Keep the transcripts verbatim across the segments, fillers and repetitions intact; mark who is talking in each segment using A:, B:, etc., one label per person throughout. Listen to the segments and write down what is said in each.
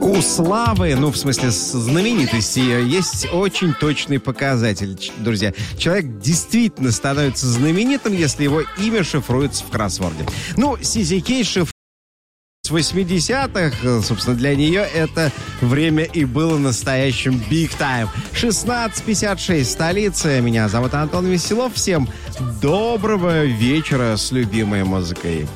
A: У славы, ну, в смысле, знаменитости, есть очень точный показатель, друзья. Человек действительно становится знаменитым, если его имя шифруется в кроссворде. Ну, Си Си Кей шифруется с восьмидесятых, собственно, для нее это время и было настоящим big time. шестнадцать пятьдесят шесть, столица. Меня зовут Антон Веселов. Всем доброго вечера с любимой музыкой.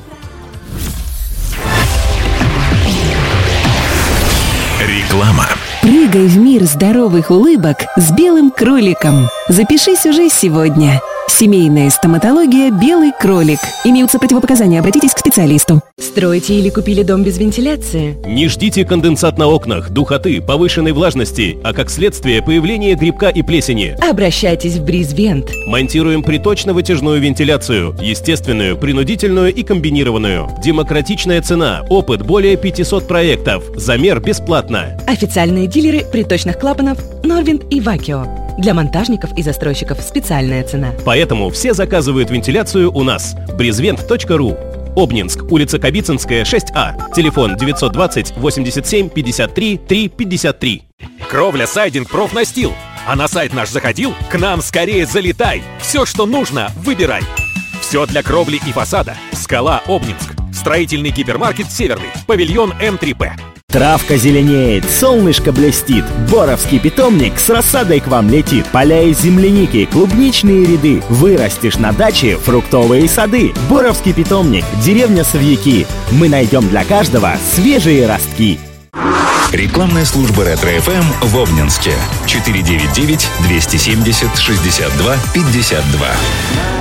B: Реклама.
C: Прыгай в мир здоровых улыбок с белым кроликом. Запишись уже сегодня. Семейная стоматология «Белый кролик». Имеются противопоказания, обратитесь к специалисту.
D: Строите или купили дом без вентиляции?
E: Не ждите конденсат на окнах, духоты, повышенной влажности, а как следствие появления грибка и плесени.
D: Обращайтесь в Бризвент.
E: Монтируем приточно-вытяжную вентиляцию, естественную, принудительную и комбинированную. Демократичная цена, опыт более пятисот проектов, замер бесплатно.
D: Официальные дилеры приточных клапанов Норвинд и Вакио. Для монтажников и застройщиков специальная цена.
E: Поэтому все заказывают вентиляцию у нас. бризвент точка ру. Обнинск, улица Кабицинская, шесть А. Телефон девятьсот двадцать восемьдесят семь пятьдесят три триста пятьдесят три.
F: Кровля сайдинг профнастил. А на сайт наш заходил? К нам скорее залетай. Все, что нужно, выбирай. Все для кровли и фасада. Скала Обнинск. Строительный гипермаркет Северный. Павильон Эм три П.
G: Травка зеленеет, солнышко блестит, боровский питомник с рассадой к вам летит. Поля из земляники, клубничные ряды, вырастешь на даче фруктовые сады. Боровский питомник, деревня Савьяки. Мы найдем для каждого свежие ростки.
B: Рекламная служба Ретро-эф эм в Обнинске. четыре девять девять двести семьдесят шестьдесят два пятьдесят два.